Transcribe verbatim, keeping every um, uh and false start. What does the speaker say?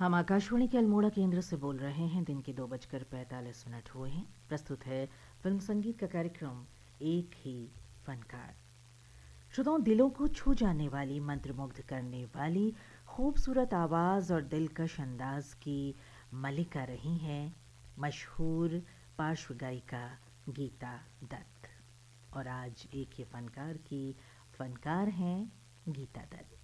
हम आकाशवाणी के अल्मोड़ा केंद्र से बोल रहे हैं। दिन के दो बजकर पैंतालीस मिनट हुए हैं। प्रस्तुत है फिल्म संगीत का कार्यक्रम एक ही फनकार। श्रोताओं, दिलों को छू जाने वाली, मंत्रमुग्ध करने वाली खूबसूरत आवाज़ और दिलकश अंदाज की मलिका रही हैं मशहूर पार्श्व गायिका गीता दत्त। और आज एक ही फनकार की फनकार हैं गीता दत्त।